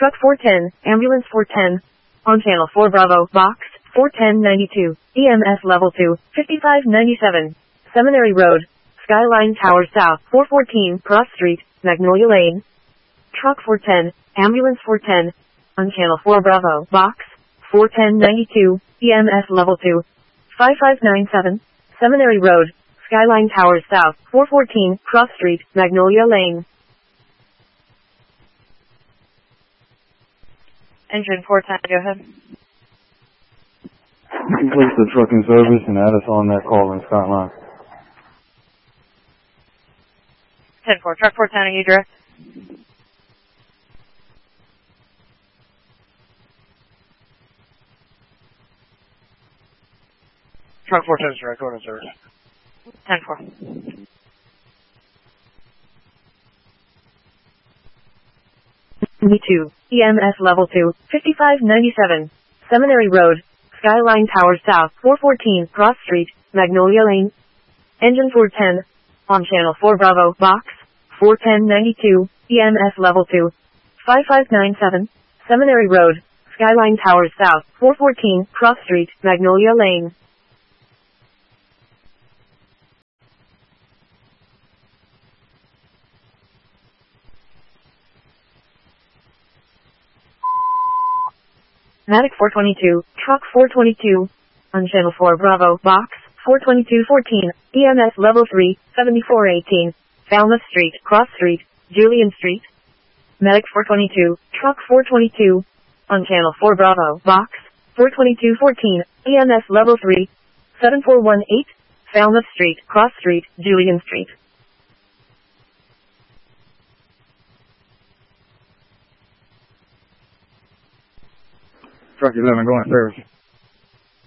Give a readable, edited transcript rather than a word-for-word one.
Truck 410, Ambulance 410. On Channel 4 Bravo, Box 41092, EMS Level 2, 5597. Seminary Road, Skyline Tower South, 414 Cross Street, Magnolia Lane. Truck 410, Ambulance 410. On Channel 4 Bravo, Box 41092, EMS Level 2, 5597. Seminary Road, Skyline Tower South, 414 Cross Street, Magnolia Lane. Engine 410, go ahead. Complete the trucking service and add us on that call in Skyline. 10-4, Truck 410, are you direct? Truck 410 is direct, order service. 10-4. Me2, EMS Level 2, 5597. Seminary Road, Skyline Tower South, 414 Cross Street, Magnolia Lane. Engine 410. On Channel 4 Bravo, Box 41092, EMS Level 2, 5597. Seminary Road, Skyline Tower South, 414 Cross Street, Magnolia Lane. Matic 422, Truck 422. On Channel 4 Bravo, Box 42214, EMS Level 3, 7418. Falmouth Street, Cross Street, Julian Street. Medic 422, Truck 422. On Channel 4 Bravo, Box 42214, EMS Level 3, 7418. Falmouth Street, Cross Street, Julian Street. Truck 11 going service.